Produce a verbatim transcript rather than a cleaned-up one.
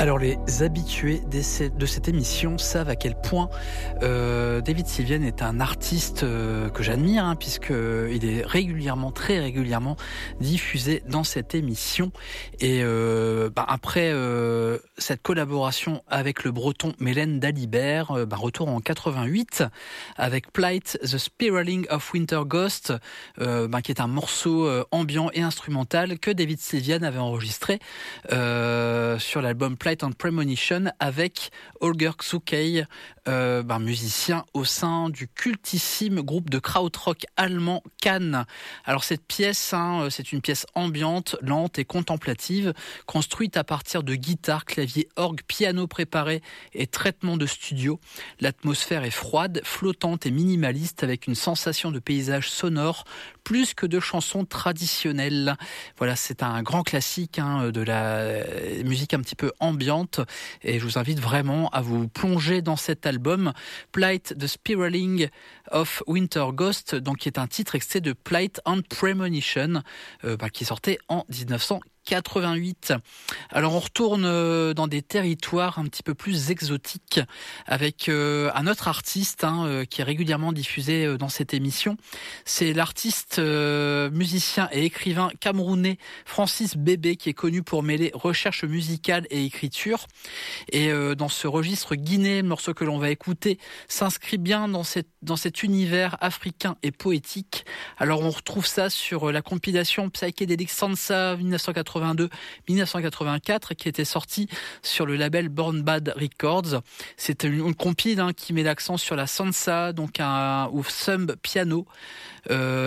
Alors les habitués de cette émission savent à quel point euh, David Sylvian est un artiste euh, que j'admire, hein, puisqu'il est régulièrement, très régulièrement diffusé dans cette émission. Et euh, bah, après euh, cette collaboration avec le breton Mélène Dalibert, euh, bah, retour en quatre-vingt-huit avec Plight, The Spiraling of Winter Ghost, euh, bah, qui est un morceau euh, ambiant et instrumental que David Sylvian avait enregistré euh, sur l'album Plight and Premonition avec Holger Czukay, euh, ben, musicien au sein du cultissime groupe de krautrock allemand Can. Alors cette pièce, hein, c'est une pièce ambiante, lente et contemplative, construite à partir de guitare, clavier, orgue, piano préparé et traitement de studio. L'atmosphère est froide, flottante et minimaliste avec une sensation de paysage sonore plus que de chansons traditionnelles. Voilà, c'est un grand classique hein, de la musique un petit peu ambiante et je vous invite vraiment à vous plonger dans cet album Plight, The Spiraling of Winter Ghost, donc qui est un titre extrait de Plight and Premonition euh, bah, qui sortait en dix-neuf cent quatre-vingt-huit. Alors on retourne dans des territoires un petit peu plus exotiques avec euh, un autre artiste hein, euh, qui est régulièrement diffusé euh, dans cette émission. C'est l'artiste euh, musicien et écrivain camerounais Francis Bébé, qui est connu pour mêler recherche musicale et écriture. Et euh, dans ce registre guinéen, le morceau que l'on va écouter s'inscrit bien dans, cette, dans cet univers africain et poétique. Alors on retrouve ça sur la compilation Psychedelic Sansa dix-neuf cent quatre-vingt-deux dix-neuf cent quatre-vingt-quatre qui était sorti sur le label Born Bad Records. C'est une, une compile hein, qui met l'accent sur la sansa, donc un ou thumb piano. Euh,